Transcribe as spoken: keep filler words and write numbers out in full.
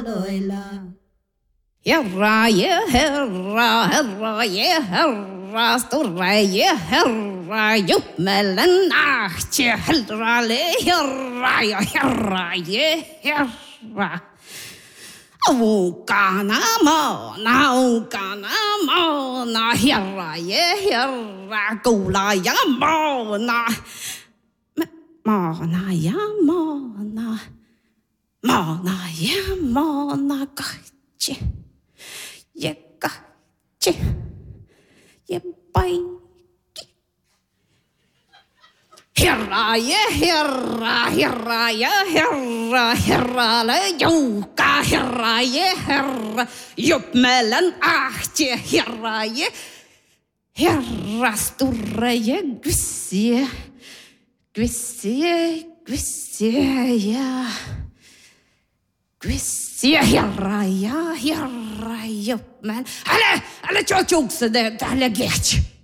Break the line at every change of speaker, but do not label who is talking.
Herra, je herra, herra, je herra, stora je herra, juppmellen achtje, herra, le herra, ja herra, je herra. Aukana mana, aukana mana, herra, je herra, gola ja mana. Mana ja mana, mana ja mana, gotje. Je gotje, je baiki. Herra, je herra, herra, je herra, herra, le joka, herra, je herra, juppmellen achtje, herra, je herra, store je gussie, gussie, gussie, ja. Gussie, herra, ja, herra, juppmellen. Alle, alle tjokjokse det, alle gert.